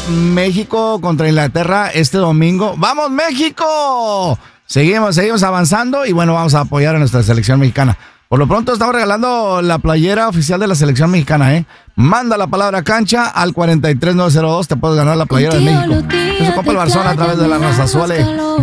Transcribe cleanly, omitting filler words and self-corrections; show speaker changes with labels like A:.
A: México contra Inglaterra este domingo. ¡Vamos, México! Seguimos avanzando y bueno, vamos a apoyar a nuestra selección mexicana. Por lo pronto estamos regalando la playera oficial de la selección mexicana, ¿eh? Manda la palabra cancha al 43902, te puedes ganar la playera de México. Eso, compa el Barzón, a través de la Raza Suele.